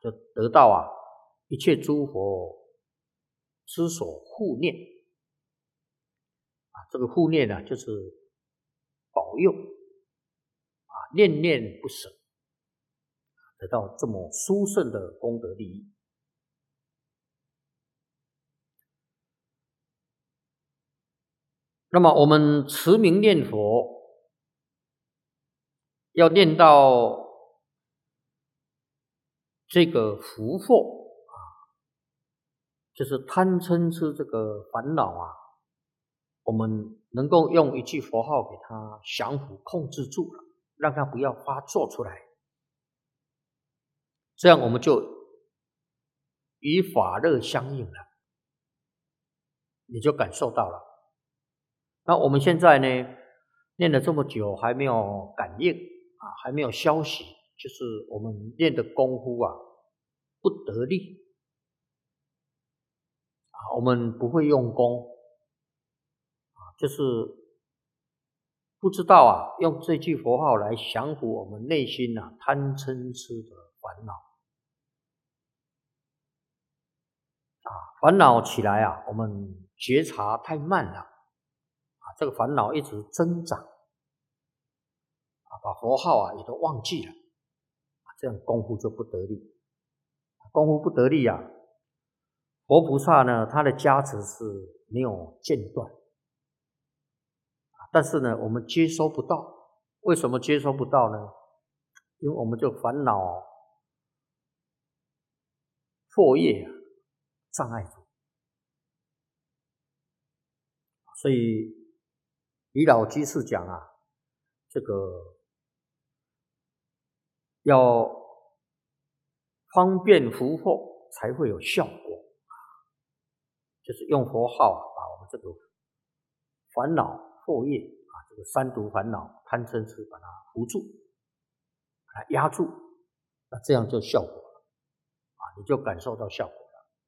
就得到一切诸佛之所护念这个护念就是保佑念念不舍，得到这么殊胜的功德利益。那么我们持名念佛，要念到这个福祸就是贪嗔痴这个烦恼我们能够用一句佛号给它降伏控制住了，让它不要发作出来，这样我们就与法乐相应了，你就感受到了。那我们现在呢，念了这么久还没有感应还没有消息，就是我们练的功夫不得力我们不会用功就是不知道用这句佛号来降服我们内心贪嗔痴的烦恼烦恼起来我们觉察太慢了这个烦恼一直增长把佛号也都忘记了这样功夫就不得力。功夫不得力佛菩萨呢，他的加持是没有间断但是呢我们接收不到。为什么接收不到呢？因为我们就烦恼惑业障碍住。所以李老居士讲这个要方便福祸才会有效果就是用佛号把我们这个烦恼惑业这个三毒烦恼贪嗔痴把它扶住，把它压住，那这样就效果了你就感受到效果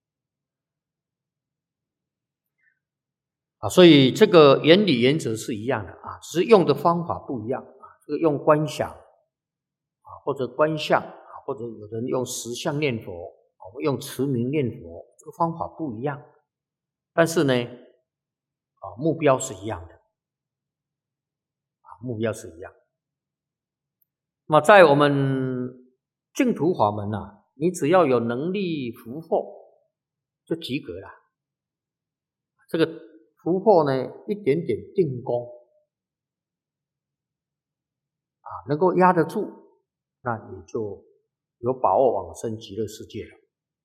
了所以这个原理原则是一样的只是用的方法不一样这个用观想或者观相或者有人用实相念佛用持名念佛，这个方法不一样，但是呢目标是一样的目标是一样。那么在我们净土法门你只要有能力福祸就及格了。这个福祸呢一点点定功能够压得住，那你就有把握往生极乐世界了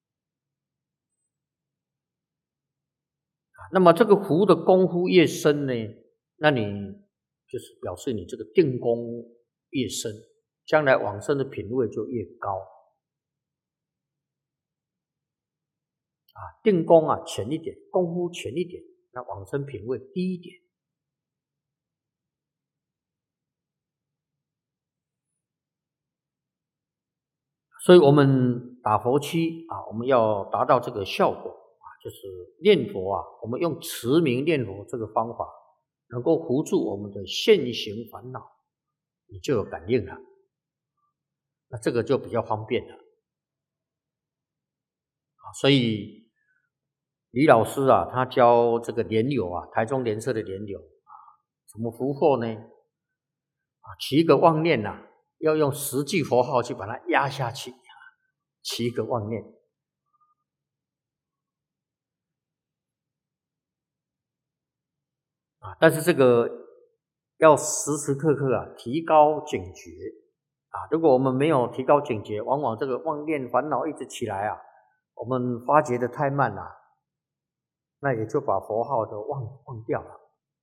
那么这个福的功夫越深呢，那你就是表示你这个定功越深，将来往生的品位就越高定功浅一点，功夫浅一点，那往生品位低一点所以我们打佛七我们要达到这个效果就是念佛我们用持名念佛这个方法能够扶住我们的现行烦恼，你就有感应了，那这个就比较方便了所以李老师他教这个莲友台中莲社的莲友怎么福祸呢起一个妄念要用实际佛号去把它压下去起一个妄念但是这个要时时刻刻提高警觉如果我们没有提高警觉，往往这个妄念烦恼一直起来我们发觉的太慢了，那也就把佛号都忘掉了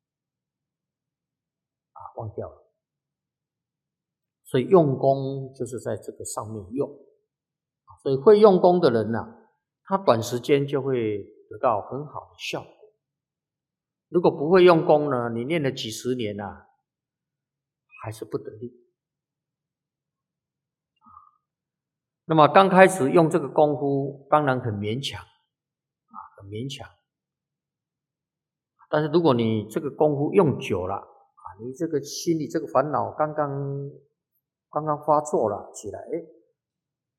忘掉了。所以用功就是在这个上面用所以会用功的人他短时间就会得到很好的效果。如果不会用功呢，你念了几十年还是不得力那么刚开始用这个功夫当然很勉强很勉强，但是如果你这个功夫用久了你这个心里这个烦恼刚刚发作了起来